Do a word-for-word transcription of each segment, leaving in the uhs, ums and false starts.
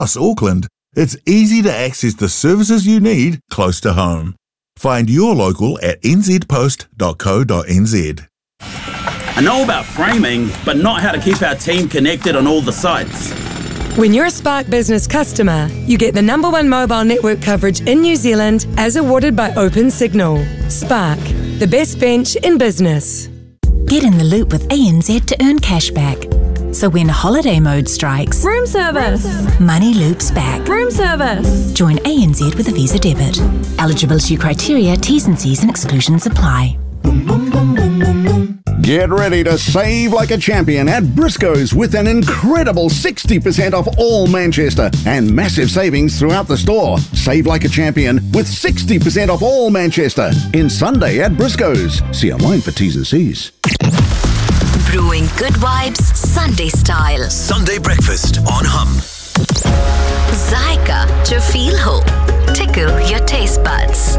Across Auckland, it's easy to access the services you need close to home. Find your local at n z post dot co dot n z. I know about framing, but not how to keep our team connected on all the sites. When you're a Spark Business customer, you get the number one mobile network coverage in New Zealand as awarded by OpenSignal. Spark, the best bench in business. Get in the loop with A N Z to earn cash back. So when holiday mode strikes, room service, money loops back. Room service. Join A N Z with a Visa debit. Eligibility criteria, T's and C's and exclusions apply. Get ready to save like a champion at Briscoe's with an incredible sixty percent off all Manchester and massive savings throughout the store. Save like a champion with sixty percent off all Manchester in Sunday at Briscoe's. See online for T's and C's. Brewing good vibes Sunday style. Sunday breakfast on Hum. Zyka to feel ho. Tickle your taste buds.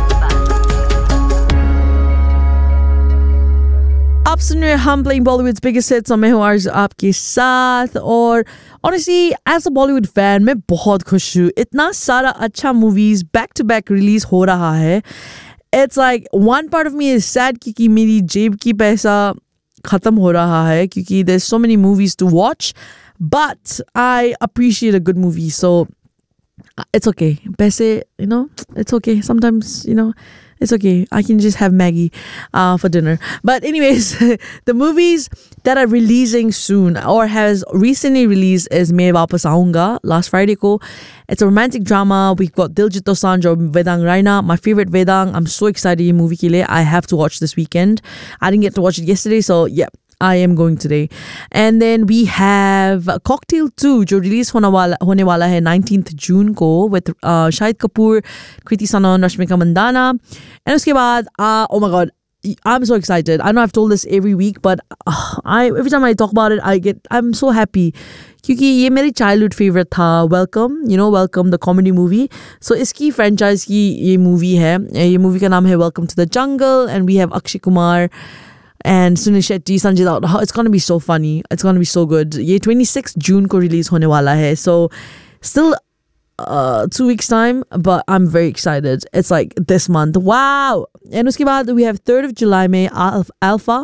आप सुन रहे हैं हम playing Bollywoods biggest hits और मैं हूँ आर्ज़ आपके साथ और honestly as a Bollywood fan मैं बहुत खुश हूँ इतना सारा अच्छा movies back to back release हो रहा है it's like one part of me is sad क्योंकि मेरी जेब की पैसा ख़त्म हो रहा है क्योंकि there so many movies to watch but I appreciate a good movie so it's okay पैसे you know it's okay sometimes you know it's okay I can just have Maggie uh, for dinner but anyways the movies that are releasing soon or has recently released is मैं वापस आऊँगा last Friday को it's a romantic drama we've got Diljit Dosanjh और Vedang Raina my favorite Vedang I'm so excited ये movie के लिए I have to watch this weekend I didn't get to watch it yesterday so yeah I am going today. And then we have Cocktail two, जो release होने वाला होने वाला है nineteenth June को with uh, Shahid Kapoor, Kriti Sanon, Rashmika Mandanna. And उसके बाद, uh, oh my God, I'm so excited. I know I've told this every week, but uh, I every time I talk about it, I get I'm so happy. क्योंकि ये मेरी childhood favorite था Welcome, you know Welcome the comedy movie. So इसकी franchise की ये movie है. ये movie का नाम है Welcome to the Jungle, and we have Akshay Kumar. And Sunil Shetty, Sanjay Dutt, it's going to be so funny. It's going to be so good. Ye twenty-sixth June ko release hone wala hai. So still uh, two weeks time, but I'm very excited. It's like this month. Wow. And uske baad we have third of July mein Alpha.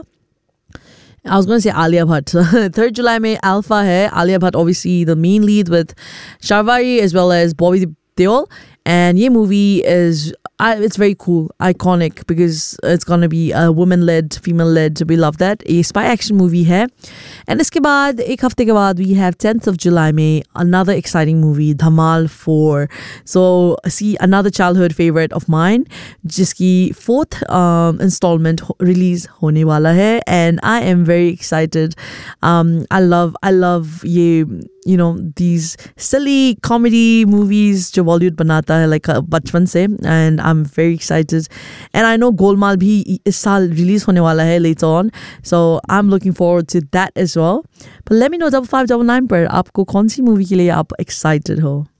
I was going to say Alia Bhatt. third July mein Alpha hai. Alia Bhatt obviously the main lead with Sharvari as well as Bobby Deol. And ye movie is I, it's very cool, iconic because it's going to be a woman-led, female-led. We love that. A spy action movie hai. And iske baad, ek hafte ke baad, we have tenth of July mein another exciting movie, Dhamal four. So, see, another childhood favorite of mine, jiski fourth um, installment release hone wala hai. And I am very excited. Um, I love, I love ye, you know, these silly comedy movies jo Bollywood banata hai, like uh, bachpan se. And I'm very excited. And I know Golmaal bhi is saal release hone wala hai later on. So I'm looking forward to that as well. But let me know double five double nine पर आपको कौन सी movie के लिए आप excited हो.